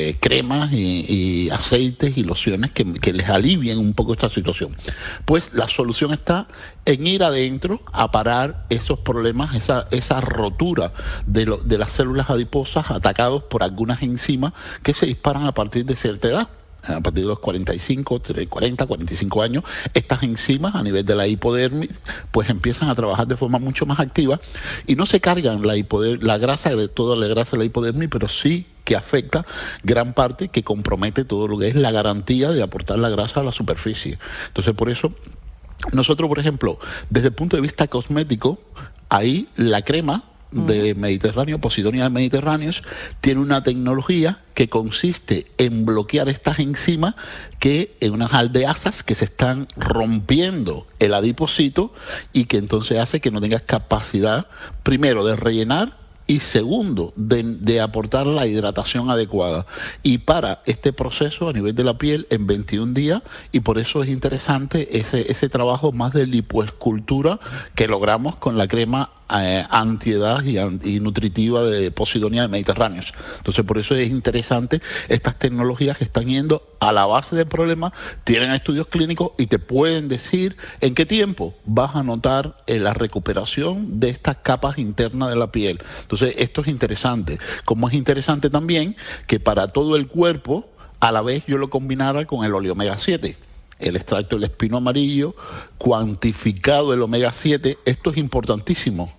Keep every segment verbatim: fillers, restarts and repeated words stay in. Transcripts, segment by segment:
eh, cremas y, y aceites y lociones que, que les alivien un poco esta situación. Pues la solución está en ir adentro a parar esos problemas, esa, esa rotura de, lo, de las células adiposas atacados por algunas enzimas que se disparan a partir de cierta edad. A partir de los cuarenta y cinco, cuarenta, cuarenta y cinco años, estas enzimas a nivel de la hipodermis pues empiezan a trabajar de forma mucho más activa y no se cargan la, hipoder la grasa de toda la grasa de la hipodermis, pero sí que afecta gran parte, que compromete todo lo que es la garantía de aportar la grasa a la superficie. Entonces, por eso, nosotros, por ejemplo, desde el punto de vista cosmético, ahí la crema de Mediterráneo, Posidonia de Mediterráneo, tiene una tecnología que consiste en bloquear estas enzimas que en unas aldeasas que se están rompiendo el adipocito y que entonces hace que no tengas capacidad, primero, de rellenar y segundo, de, de aportar la hidratación adecuada. Y para este proceso a nivel de la piel en veintiún días, y por eso es interesante ese, ese trabajo más de lipoescultura que logramos con la crema eh, antiedad y, y nutritiva de Posidonia de Mediterráneo. Entonces, por eso es interesante estas tecnologías que están yendo a la base del problema, tienen estudios clínicos y te pueden decir en qué tiempo vas a notar eh, la recuperación de estas capas internas de la piel. Entonces, esto es interesante. Como es interesante también que para todo el cuerpo, a la vez yo lo combinara con el oleomega siete. El extracto del espino amarillo, cuantificado el omega siete, esto es importantísimo.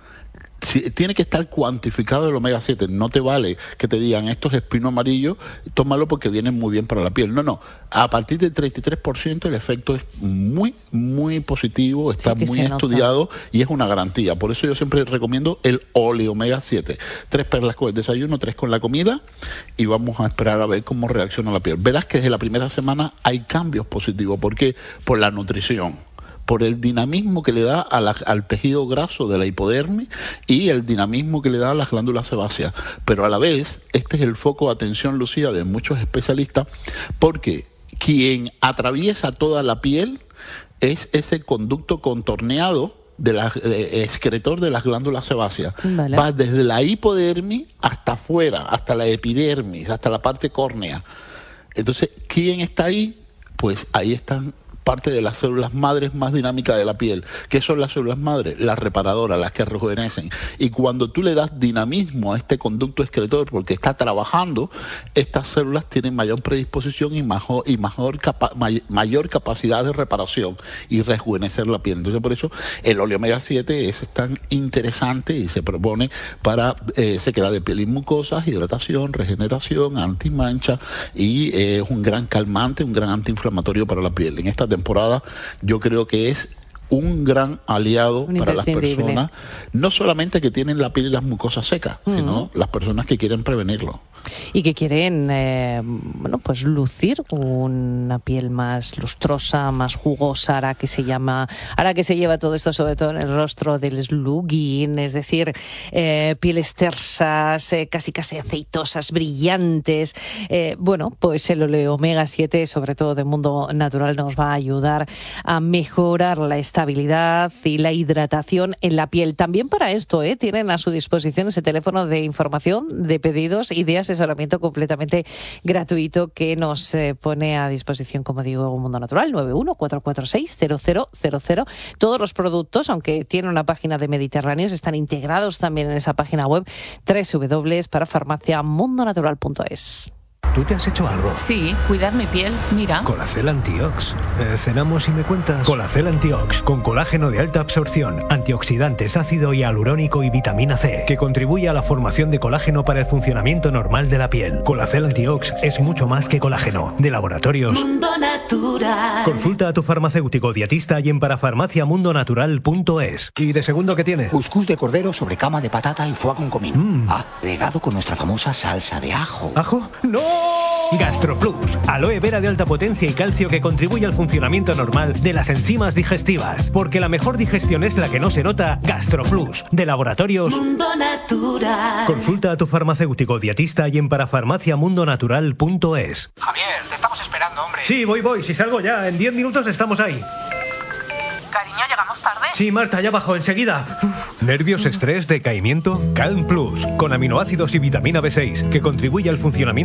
Si, tiene que estar cuantificado el omega siete, no te vale que te digan esto es espino amarillo, tómalo porque viene muy bien para la piel. No, no, a partir del treinta y tres por ciento el efecto es muy, muy positivo, está sí muy estudiado nota. Y es una garantía. Por eso yo siempre recomiendo el ole omega siete. Tres perlas con el desayuno, tres con la comida y vamos a esperar a ver cómo reacciona la piel. Verás que desde la primera semana hay cambios positivos. ¿Por qué? Por la nutrición, por el dinamismo que le da a la, al tejido graso de la hipodermis y el dinamismo que le da a las glándulas sebáceas. Pero a la vez, este es el foco de atención, Lucía, de muchos especialistas, porque quien atraviesa toda la piel es ese conducto contorneado de la, de, excretor de las glándulas sebáceas. Vale. Va desde la hipodermis hasta afuera, hasta la epidermis, hasta la parte córnea. Entonces, ¿quién está ahí? Pues ahí están parte de las células madres más dinámicas de la piel. ¿Qué son las células madres? Las reparadoras, las que rejuvenecen. Y cuando tú le das dinamismo a este conducto excretor, porque está trabajando, estas células tienen mayor predisposición y mayor, y mayor, capa, may, mayor capacidad de reparación y rejuvenecer la piel. Entonces, por eso el óleo omega siete es tan interesante y se propone para eh, sequedad de piel y mucosas, hidratación, regeneración, antimancha y eh, es un gran calmante, un gran antiinflamatorio para la piel. En esta temporada yo creo que es un gran aliado un para las personas, no solamente que tienen la piel y las mucosas secas, mm. sino las personas que quieren prevenirlo. Y que quieren, eh, bueno, pues lucir una piel más lustrosa, más jugosa, ahora que se llama, ahora que se lleva todo esto sobre todo en el rostro del slugging, es decir, eh, pieles tersas, eh, casi casi aceitosas, brillantes. Eh, bueno, pues el oleo omega siete, sobre todo de Mundo Natural, nos va a ayudar a mejorar la estabilidad y la hidratación en la piel. También para esto, eh, tienen a su disposición ese teléfono de información, de pedidos y de asesoramiento completamente gratuito que nos eh, pone a disposición, como digo, Mundo Natural, nueve uno cuatro cuatro seis cero cero cero cero. Todos los productos, aunque tiene una página de Mediterráneos, están integrados también en esa página web doble u doble u doble u punto para farmacia mundo natural punto es. ¿Tú te has hecho algo? Sí, cuidar mi piel, mira. Colacel Antiox. Eh, cenamos y me cuentas. Colacel Antiox, con colágeno de alta absorción, antioxidantes, ácido hialurónico y vitamina C, que contribuye a la formación de colágeno para el funcionamiento normal de la piel. Colacel Antiox es mucho más que colágeno. De Laboratorios Mundo Natural. Consulta a tu farmacéutico dietista y en parafarmacia mundo natural punto es. ¿Y de segundo qué tiene? Cuscús de cordero sobre cama de patata y foie con comino. Mm. Ah, regado con nuestra famosa salsa de ajo. ¿Ajo? ¡No! GastroPlus, aloe vera de alta potencia y calcio que contribuye al funcionamiento normal de las enzimas digestivas. Porque la mejor digestión es la que no se nota. GastroPlus, de Laboratorios Mundo Natural. Consulta a tu farmacéutico dietista y en parafarmacia mundo natural punto es. Javier, te estamos esperando, hombre. Sí, voy, voy, si salgo ya, en diez minutos estamos ahí. Cariño, ¿llegamos tarde? Sí, Marta, ya bajo, enseguida. Uf. ¿Nervios, estrés, decaimiento? Calm Plus, con aminoácidos y vitamina B seis, que contribuye al funcionamiento